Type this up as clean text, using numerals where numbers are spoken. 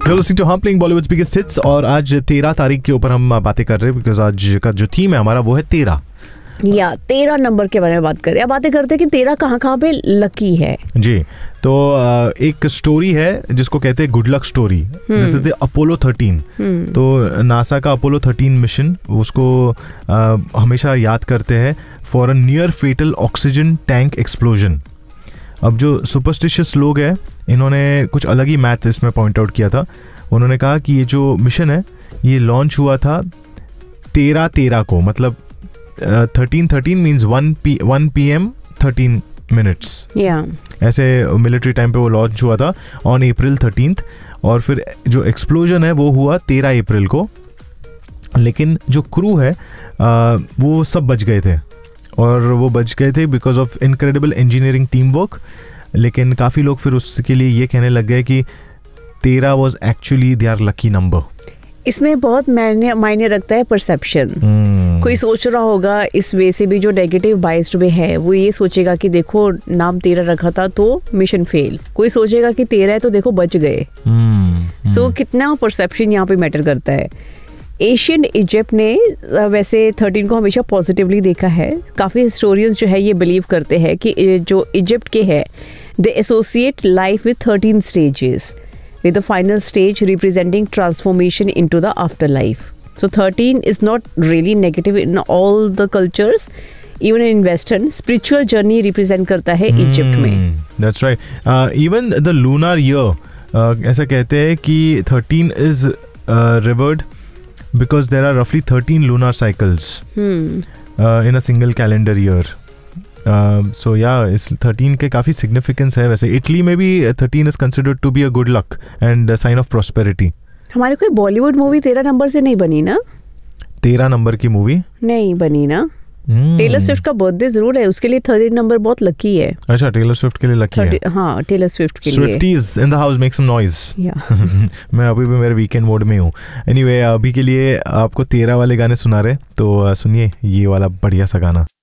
You're listening to हम playing Bollywoods biggest hits और आज 13 तारीख के ऊपर हम बातें कर रहे हैं बिकॉज आज का जो थीम है हमारा वो है 13 या 13 नंबर के बारे में बात करें। अब बातें करते हैं कि 13 कहाँ पे लकी है जी। तो एक स्टोरी है जिसको कहते हैं good luck story. This is the Apollo 13। तो नासा का अपोलो 13 मिशन उसको हमेशा याद करते हैं for a near फेटल oxygen tank explosion. अब जो सुपरस्टिशियस लोग हैं इन्होंने कुछ अलग ही मैथ इसमें पॉइंट आउट किया था। उन्होंने कहा कि ये जो मिशन है ये लॉन्च हुआ था 13 को, मतलब 13 मीन्स 1 PM 13 मिनट्स ऐसे मिलिट्री टाइम पे वो लॉन्च हुआ था ऑन April 13th। और फिर जो एक्सप्लोजन है वो हुआ 13 अप्रैल को। लेकिन जो क्रू है वो सब बच गए थे और वो बच गए थे because of incredible engineering team work. लेकिन काफ़ी लोग फिर उसके लिए ये कहने लग गए कि 13 was actually there lucky number. इसमें बहुत मायने रखता है परसेप्शन। कोई सोच रहा होगा इस वे से भी जो नेगेटिव बाइस्ड में है वो ये सोचेगा कि देखो नाम 13 रखा था तो मिशन फेल। कोई सोचेगा कि 13 है तो देखो बच गए। सो कितना परसेप्शन यहाँ पे मैटर करता है। एशियन इजिप्ट ने वैसे 13 को हमेशा पॉजिटिवली देखा है। काफ़ी हिस्टोरियंस जो है ये बिलीव करते हैं कि जो इजिप्ट के है दे associate life with 13 stages with the final stage representing transformation into the afterlife. So 13 is not really negative in all the cultures. Even in Western, spiritual journey represent करता है Egypt में. That's right. Even the lunar year, ऐसा कहते हैं कि 13 is revered because there are roughly 13 lunar cycles in a single calendar year. So yeah, इस 13 के काफ़ी सिग्निफिकेंस है। वैसे इटली में भी 13 is considered to be a good luck and sign of prosperity. हमारे कोई बॉलीवुड मूवी 13 नंबर से नहीं बनी ना? 13 नंबर की मूवी नहीं बनी ना। टेलर स्विफ्ट का बर्थडे जरूर है, उसके लिए 13 नंबर बहुत लकी है। अच्छा, टेलर स्विफ्ट के लिए लकी है। हाँ, टेलर स्विफ्ट के लिए। स्विफ्टीज in the house make some noise. मैं अभी भी मेरे वीकेंड मोड में हूँ। एनीवे, अभी के लिए आपको 13 वाले गाने सुना रहे, तो सुनिए ये वाला बढ़िया सा गाना।